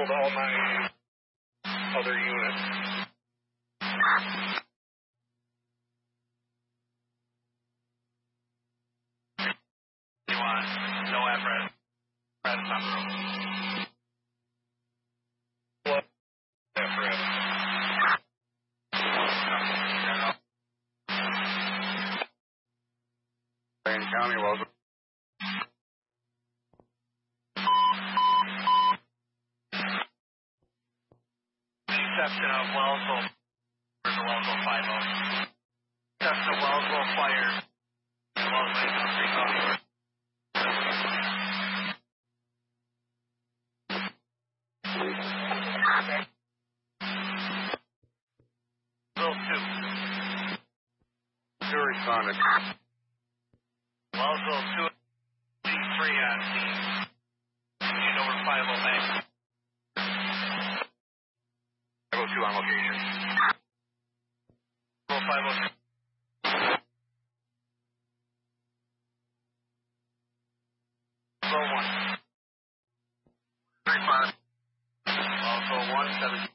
told all 9 other units. You want no apparatus on the road. What apparatus? Wayne County, welcome. Exception of Wellsville, the Wellsville 5-0. Exception of Wellsville Fire, the Wellsville 3-0. Bill 2. 2 responded. Wellsville 2, D3 on scene. Need over 5-0 bank. 502 on location. 502. 1. Also 1, 7.